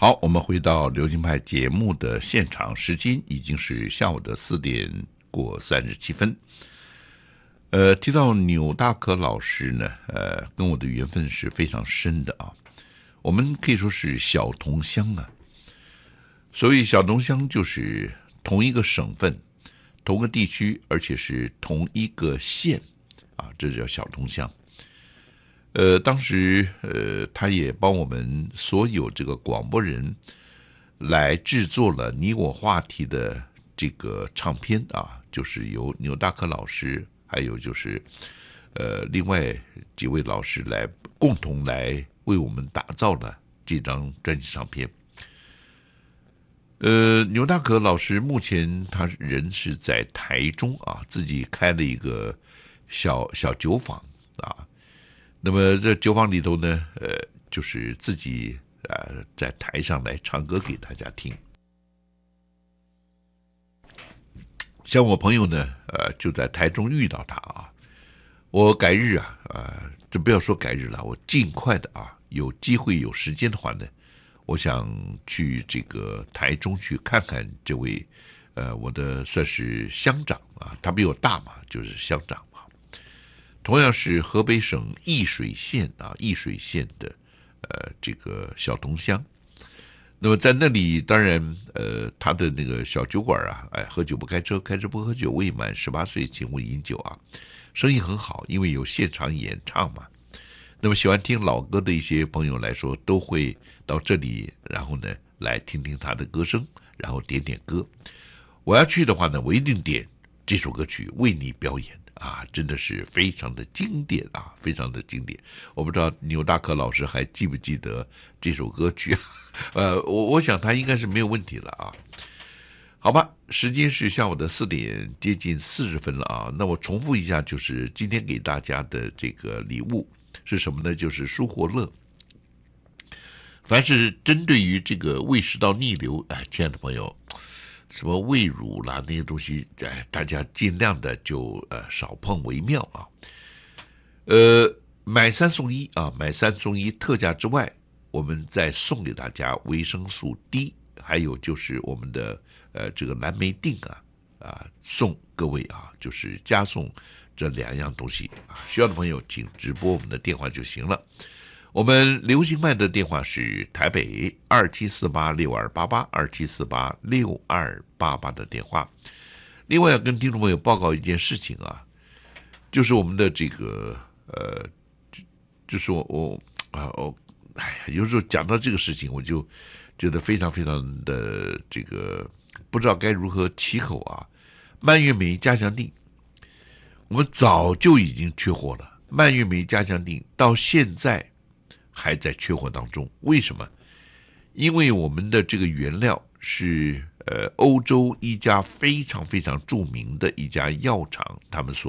好，我们回到流行派节目的现场，时间已经是下午的4点过37分。提到钮大可老师呢，跟我的缘分是非常深的啊。我们可以说是小同乡啊。所谓小同乡，就是同一个省份、同个地区，而且是同一个县啊，这叫小同乡。当时他也帮我们所有这个广播人来制作了你我话题的这个唱片啊，就是由钮大可老师，还有就是另外几位老师来共同来为我们打造了这张专辑唱片。钮大可老师目前他人是在台中啊，自己开了一个小酒坊啊。那么这酒坊里头呢，就是自己在台上来唱歌给大家听。像我朋友呢，就在台中遇到他啊。我改日这不要说改日了，我尽快的有机会有时间的话呢，我想去这个台中去看看这位我的算是乡长啊，他比我大嘛，就是乡长。同样是河北省易水县的这个小同乡。那么在那里，当然他的那个小酒馆喝酒不开车，开车不喝酒，未满18岁请勿饮酒啊，生意很好，因为有现场演唱嘛。那么喜欢听老歌的一些朋友来说，都会到这里，然后呢来听听他的歌声，然后点点歌。我要去的话呢，我一定点这首歌曲为你表演。真的是非常的经典啊，非常的经典。我不知道钮大可老师还记不记得这首歌曲我想他应该是没有问题了啊。好吧，时间是下午的4点接近40分了啊。那我重复一下，就是今天给大家的这个礼物是什么呢？就是舒活乐。凡是针对于这个胃食道逆流，亲爱的朋友，什么胃乳啦那些东西，大家尽量的就少碰为妙啊。买3送1啊，买3送1特价之外，我们再送给大家维生素 D， 还有就是我们的这个蓝莓锭送各位就是加送这2样东西需要的朋友请直拨我们的电话就行了。我们流行派的电话是台北27486288，27486288的电话。另外要跟听众朋友报告一件事情就是我们的这个就是有时候讲到这个事情，我就觉得非常非常的这个不知道该如何启口蔓越莓加强定，我们早就已经缺货了，蔓越莓加强定到现在还在缺货当中。为什么？因为我们的这个原料是欧洲一家非常非常著名的一家药厂，他们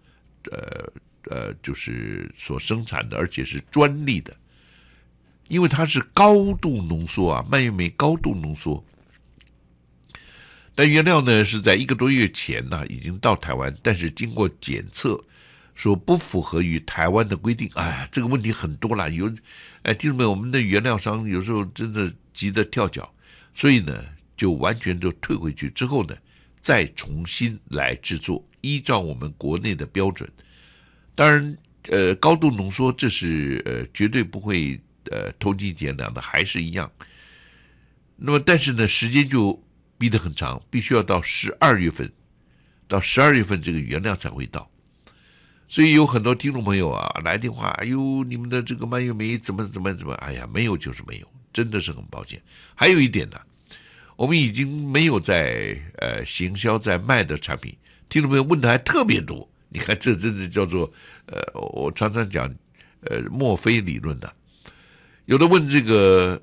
就是所生产的，而且是专利的。因为它是高度浓缩蔓越莓高度浓缩。但原料呢是在1个多月前已经到台湾，但是经过检测说不符合于台湾的规定。这个问题很多了，听众朋友，我们的原料商有时候真的急得跳脚，所以呢就完全就退回去之后呢，再重新来制作，依照我们国内的标准。当然高度浓缩这是绝对不会偷鸡减两的，还是一样。那么但是呢时间就逼得很长，必须要到12月份，这个原料才会到。所以有很多听众朋友来电话，你们的这个蔓越莓怎么，没有就是没有，真的是很抱歉。还有一点呢，我们已经没有在行销在卖的产品，听众朋友问的还特别多。你看这真的叫做我常常讲墨菲理论的。有的问这个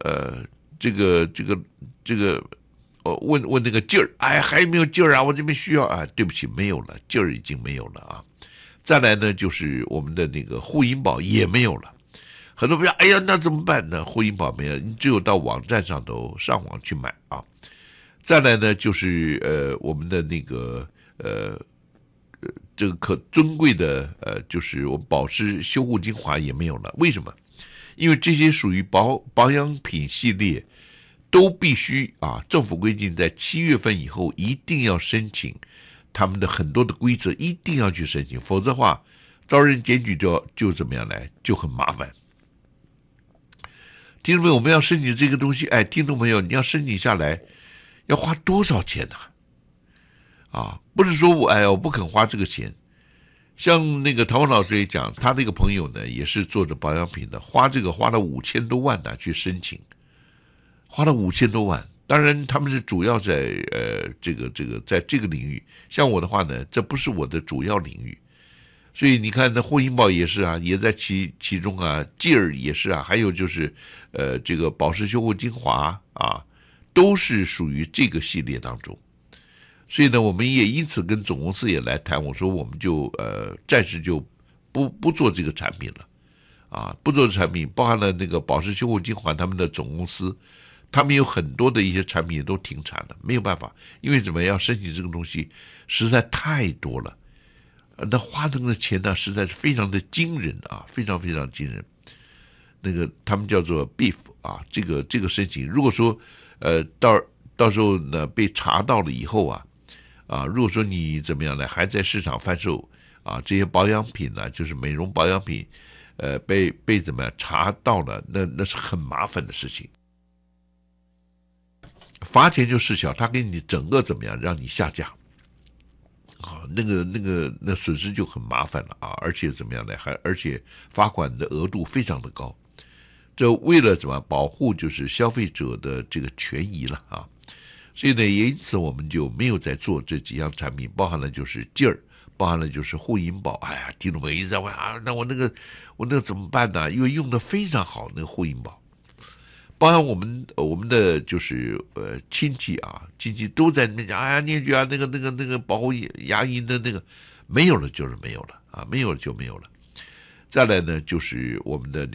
问那个劲儿，还有没有劲儿我这边需要对不起，没有了，劲儿已经没有了再来呢，就是我们的那个护阴宝也没有了。很多朋友那怎么办呢？护阴宝没有，你只有到网站上头上网去买再来呢，就是我们的那个这个可尊贵的就是我们保湿修护精华也没有了。为什么？因为这些属于保养品系列都必须啊，政府规定在7月份以后一定要申请，他们的很多的规则一定要去申请，否则的话遭人检举就怎么样来，就很麻烦。听众朋友，我们要申请这个东西，哎，听众朋友，你要申请下来要花多少钱呢？不是说我不肯花这个钱。像那个唐文老师也讲，他那个朋友呢也是做着保养品的，花了5000多万呢去申请，花了5000多万。当然他们是主要在在这个领域，像我的话呢，这不是我的主要领域。所以你看，那护阴宝也是啊，也在其中啊，劲儿也是啊，还有就是这个保湿修护精华啊，都是属于这个系列当中。所以呢，我们也因此跟总公司也来谈，我说我们就暂时就不做这个产品了不做产品，包含了那个保湿修护精华，他们的总公司，他们有很多的一些产品都停产了，没有办法，因为怎么样申请这个东西实在太多了，那花这个钱呢，实在是非常的惊人啊，非常非常惊人。那个他们叫做 beef 这个申请，如果说到时候呢被查到了以后如果说你怎么样呢，还在市场贩售这些保养品呢，就是美容保养品，被怎么样查到了，那是很麻烦的事情。罚钱就事小，他给你整个怎么样，让你下架那损失就很麻烦了而且怎么样呢？而且罚款的额度非常的高，这为了怎么保护就是消费者的这个权益了所以呢，也因此我们就没有在做这几样产品，包含了就是劲儿，包含了就是护阴宝。哎呀，听众朋友一直在问那我那个怎么办呢？因为用的非常好，那个护阴宝，包含我们的就是亲戚都在那边讲，念句那个保护牙龈的那个没有了就是没有了没有了就没有了。再来呢，就是我们的